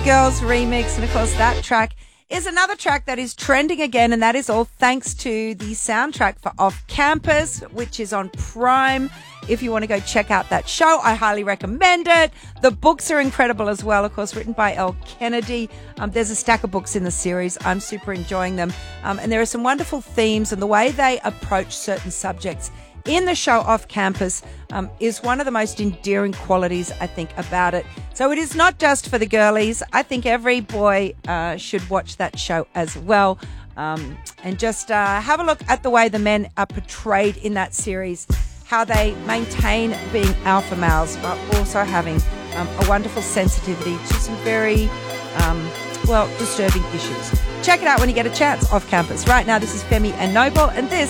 Girls remix. And of course, that track is another track that is trending again, and that is all thanks to the soundtrack for Off Campus, which is on Prime. If you want to go check out that show, I highly recommend it. The books are incredible as well, of course, written by Elle Kennedy. There's a stack of books in the series. I'm super enjoying them. And there are some wonderful themes, and the way they approach certain subjects in the show Off Campus is one of the most endearing qualities, I think, about it. So it is not just for the girlies. I think every boy should watch that show as well. And just have a look at the way the men are portrayed in that series, how they maintain being alpha males, but also having a wonderful sensitivity to some very, disturbing issues. Check it out when you get a chance. Off Campus. Right now, this is Femi and Noble, and this